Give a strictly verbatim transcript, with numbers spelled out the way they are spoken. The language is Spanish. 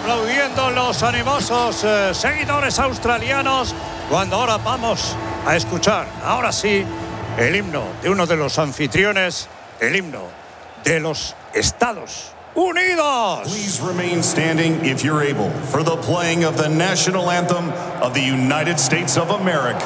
aplaudiendo los animosos eh, seguidores australianos cuando ahora vamos a escuchar, ahora sí, el himno de uno de los anfitriones, el himno de los Estados Unidos. Please remain standing if you're able for the playing of the national anthem of the United States of America.